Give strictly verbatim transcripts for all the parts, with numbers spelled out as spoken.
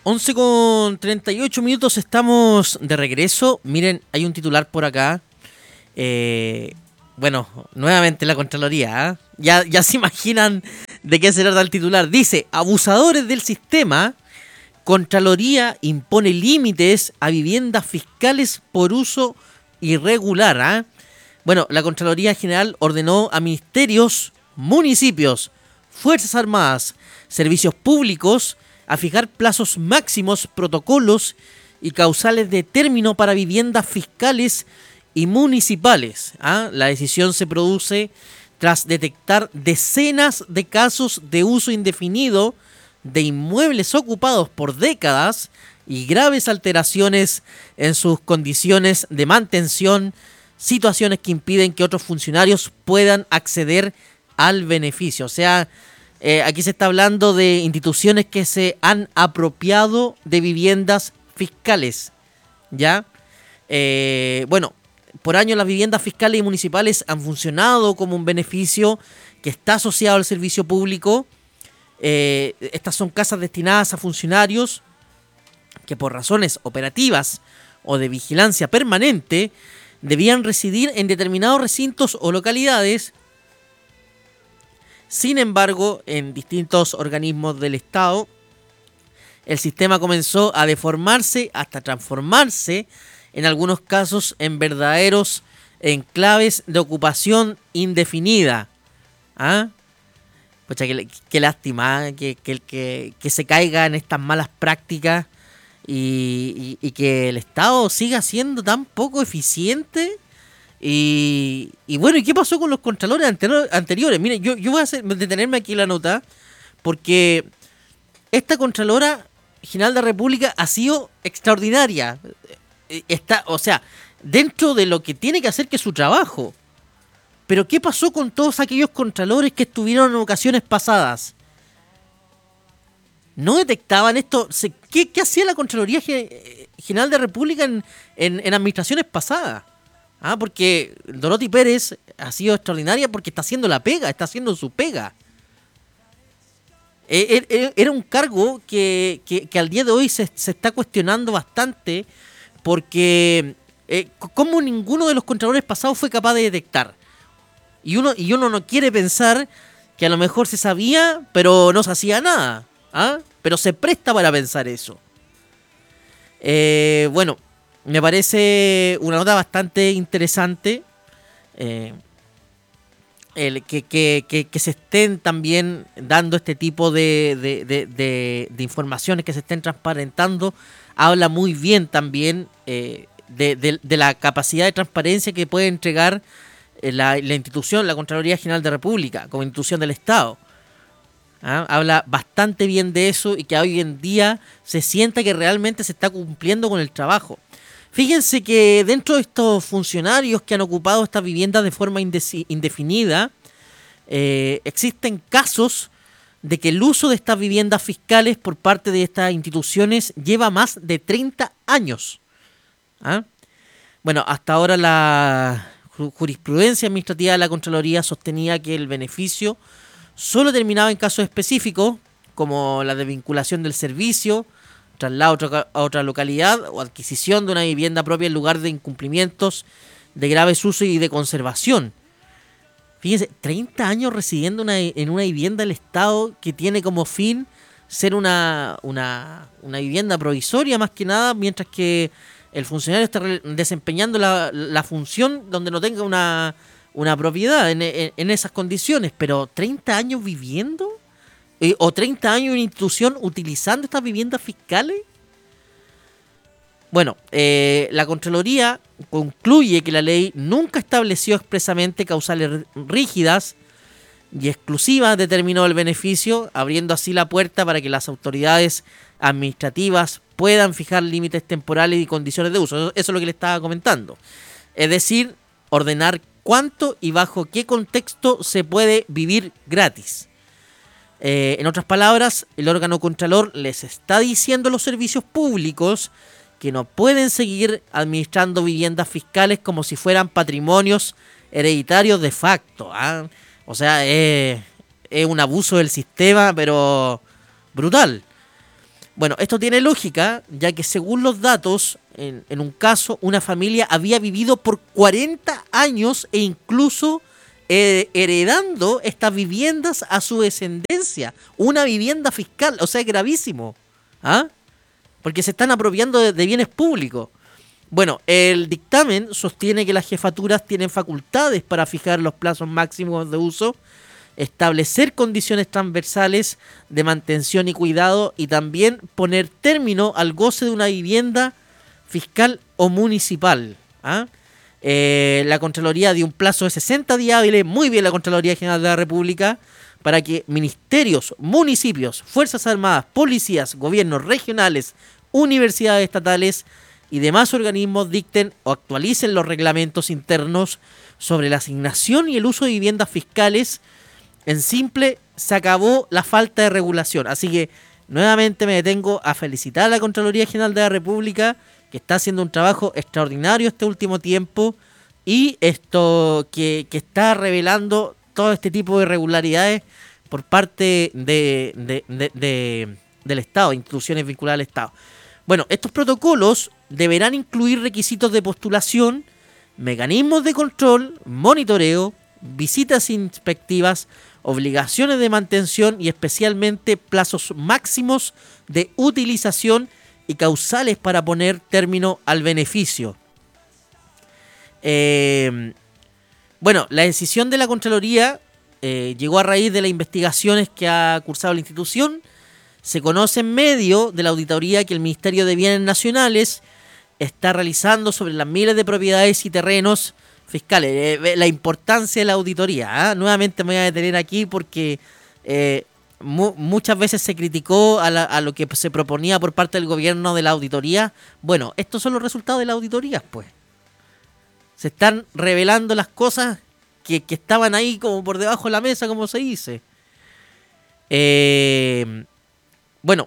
once con treinta y ocho minutos, estamos de regreso. Miren, hay un titular por acá. Eh, bueno, nuevamente la Contraloría. ¿eh? Ya, ya se imaginan de qué se trata el titular. Dice, abusadores del sistema, Contraloría impone límites a viviendas fiscales por uso irregular. ¿eh? Bueno, la Contraloría General ordenó a ministerios, municipios, Fuerzas Armadas, servicios públicos, a fijar plazos máximos, protocolos y causales de término para viviendas fiscales y municipales. ¿ah? La decisión se produce tras detectar decenas de casos de uso indefinido de inmuebles ocupados por décadas y graves alteraciones en sus condiciones de mantención, situaciones que impiden que otros funcionarios puedan acceder al beneficio. O sea, eh, aquí se está hablando de instituciones que se han apropiado de viviendas fiscales, ¿ya? Eh, bueno, por años las viviendas fiscales y municipales han funcionado como un beneficio que está asociado al servicio público. Eh, estas son casas destinadas a funcionarios que por razones operativas o de vigilancia permanente debían residir en determinados recintos o localidades. Sin embargo, en distintos organismos del Estado, el sistema comenzó a deformarse hasta transformarse, en algunos casos, en verdaderos enclaves de ocupación indefinida. ¿Ah? Pucha, qué, qué lástima que, que, que, que se caiga en estas malas prácticas y, y, y que el Estado siga siendo tan poco eficiente. Y, y bueno, ¿y qué pasó con los contralores anterior, anteriores? Miren, yo, yo voy a hacer, detenerme aquí en la nota, porque esta Contralora General de la República ha sido extraordinaria. Está, o sea, dentro de lo que tiene que hacer, que es su trabajo. Pero ¿qué pasó con todos aquellos contralores que estuvieron en ocasiones pasadas? ¿No detectaban esto? ¿Qué, qué hacía la Contraloría General de la República en, en, en administraciones pasadas? Ah, porque Dorothy Pérez ha sido extraordinaria porque está haciendo la pega, está haciendo su pega. Era un cargo que, que, que al día de hoy se, se está cuestionando bastante porque eh, como ninguno de los contralores pasados fue capaz de detectar. Y uno, y uno no quiere pensar que a lo mejor se sabía, pero no se hacía nada. ¿ah? Pero se presta para pensar eso. Eh, bueno, me parece una nota bastante interesante. Eh, el que, que, que, que se estén también dando este tipo de, de, de, de, de informaciones, que se estén transparentando, habla muy bien también eh, de, de, de la capacidad de transparencia que puede entregar La, la institución, la Contraloría General de la República, como institución del Estado. ¿Ah? Habla bastante bien de eso y que hoy en día se sienta que realmente se está cumpliendo con el trabajo. Fíjense que dentro de estos funcionarios que han ocupado estas viviendas de forma indeci- indefinida, eh, existen casos de que el uso de estas viviendas fiscales por parte de estas instituciones lleva más de treinta años. ¿Ah? Bueno, hasta ahora la jurisprudencia administrativa de la Contraloría sostenía que el beneficio solo terminaba en casos específicos, como la desvinculación del servicio, traslado a otra, a otra localidad o adquisición de una vivienda propia en lugar de incumplimientos de graves usos y de conservación. Fíjense, treinta años residiendo una, en una vivienda del Estado que tiene como fin ser una, una, una vivienda provisoria más que nada, mientras que el funcionario está desempeñando la, la función donde no tenga una, una propiedad en, en, en esas condiciones. Pero treinta años viviendo, eh, o treinta años en institución utilizando estas viviendas fiscales. Bueno, eh, la Contraloría concluye que la ley nunca estableció expresamente causales rígidas y exclusivas de término del beneficio, abriendo así la puerta para que las autoridades administrativas puedan fijar límites temporales y condiciones de uso. Eso es lo que le estaba comentando. Es decir, ordenar cuánto y bajo qué contexto se puede vivir gratis. Eh, en otras palabras, el órgano contralor les está diciendo a los servicios públicos que no pueden seguir administrando viviendas fiscales como si fueran patrimonios hereditarios de facto. ¿ah? O sea, es, es un abuso del sistema, pero brutal. Bueno, esto tiene lógica, ya que según los datos, en, en un caso, una familia había vivido por cuarenta años e incluso eh, heredando estas viviendas a su descendencia. Una vivienda fiscal, o sea, es gravísimo. ¿Ah? Porque se están apropiando de, de bienes públicos. Bueno, el dictamen sostiene que las jefaturas tienen facultades para fijar los plazos máximos de uso, establecer condiciones transversales de mantención y cuidado y también poner término al goce de una vivienda fiscal o municipal. ¿Ah? Eh, la Contraloría dio un plazo de sesenta días hábiles, muy bien la Contraloría General de la República, para que ministerios, municipios, Fuerzas Armadas, policías, gobiernos regionales, universidades estatales y demás organismos dicten o actualicen los reglamentos internos sobre la asignación y el uso de viviendas fiscales. En simple, se acabó la falta de regulación. Así que nuevamente me detengo a felicitar a la Contraloría General de la República, que está haciendo un trabajo extraordinario este último tiempo y esto que, que está revelando todo este tipo de irregularidades por parte de, de, de, de, del Estado, instituciones vinculadas al Estado. Bueno, estos protocolos deberán incluir requisitos de postulación, mecanismos de control, monitoreo, visitas inspectivas, obligaciones de mantención y especialmente plazos máximos de utilización y causales para poner término al beneficio. Eh, bueno, la decisión de la Contraloría eh, llegó a raíz de las investigaciones que ha cursado la institución. Se conoce en medio de la auditoría que el Ministerio de Bienes Nacionales está realizando sobre las miles de propiedades y terrenos fiscales. Eh, la importancia de la auditoría. ¿eh? Nuevamente me voy a detener aquí porque eh, mu- muchas veces se criticó a, la, a lo que se proponía por parte del gobierno de la auditoría. Bueno, estos son los resultados de la auditoría, pues. Se están revelando las cosas que, que estaban ahí como por debajo de la mesa, como se dice. Eh, bueno,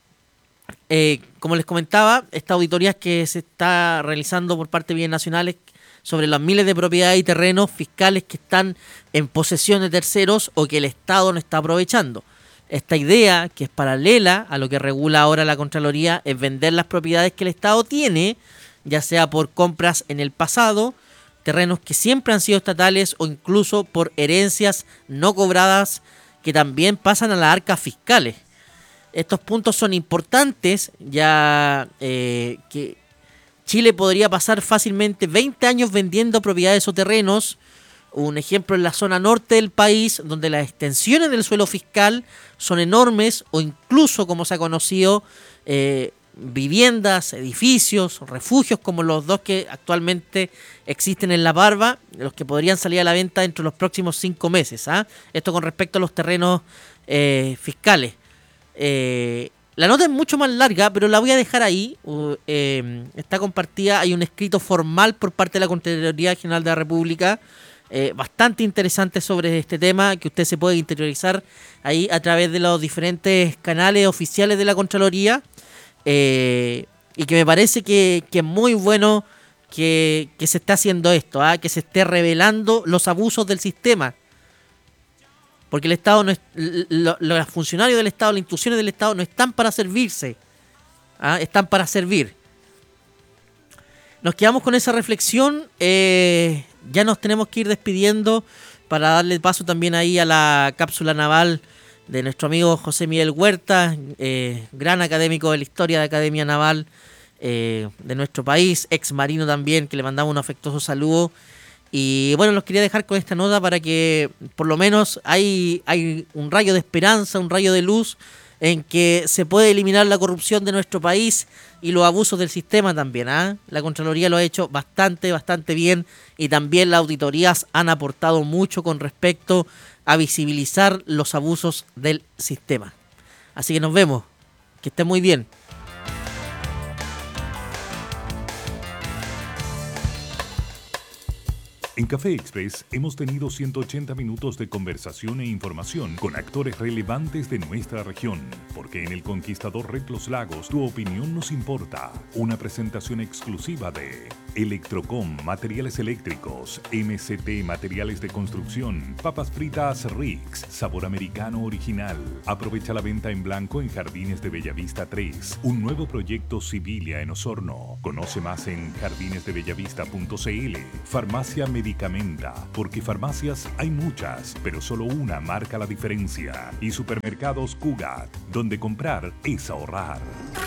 eh, como les comentaba, esta auditoría que se está realizando por parte de Bienes Nacionales sobre las miles de propiedades y terrenos fiscales que están en posesión de terceros o que el Estado no está aprovechando. Esta idea, que es paralela a lo que regula ahora la Contraloría, es vender las propiedades que el Estado tiene, ya sea por compras en el pasado, terrenos que siempre han sido estatales o incluso por herencias no cobradas que también pasan a las arcas fiscales. Estos puntos son importantes, ya eh, que Chile podría pasar fácilmente veinte años vendiendo propiedades o terrenos. Un ejemplo en la zona norte del país, donde las extensiones del suelo fiscal son enormes, o incluso, como se ha conocido, eh, viviendas, edificios, refugios como los dos que actualmente existen en La Barba, los que podrían salir a la venta dentro de los próximos cinco meses. ¿ah? Esto con respecto a los terrenos eh, fiscales. Eh, la nota es mucho más larga, pero la voy a dejar ahí. Uh, eh, está compartida, hay un escrito formal por parte de la Contraloría General de la República, eh, bastante interesante sobre este tema, que usted se puede interiorizar ahí a través de los diferentes canales oficiales de la Contraloría, eh, y que me parece que, que es muy bueno que, que se esté haciendo esto, ¿ah? que se esté revelando los abusos del sistema. Porque el Estado no es, lo, los funcionarios del Estado, las instituciones del Estado no están para servirse, ¿ah? están para servir. Nos quedamos con esa reflexión. Eh, ya nos tenemos que ir despidiendo para darle paso también ahí a la cápsula naval de nuestro amigo José Miguel Huerta, eh, gran académico de la historia de la Academia Naval eh, de nuestro país, ex marino también, que le mandamos un afectuoso saludo. Y bueno, los quería dejar con esta nota para que por lo menos hay, hay un rayo de esperanza, un rayo de luz en que se puede eliminar la corrupción de nuestro país y los abusos del sistema también. ¿eh? La Contraloría lo ha hecho bastante, bastante bien, y también las auditorías han aportado mucho con respecto a visibilizar los abusos del sistema. Así que nos vemos. Que estén muy bien. En Café Express hemos tenido ciento ochenta minutos de conversación e información con actores relevantes de nuestra región, porque en El Conquistador Red Los Lagos tu opinión nos importa. Una presentación exclusiva de Electrocom Materiales Eléctricos, M C T Materiales de Construcción, Papas Fritas Rix, sabor americano original. Aprovecha la venta en blanco en Jardines de Bellavista tres, un nuevo proyecto Civilia en Osorno. Conoce más en jardines de bellavista punto c l. Farmacia Medicamenta, porque farmacias hay muchas, pero solo una marca la diferencia. Y Supermercados Cugat, donde comprar es ahorrar.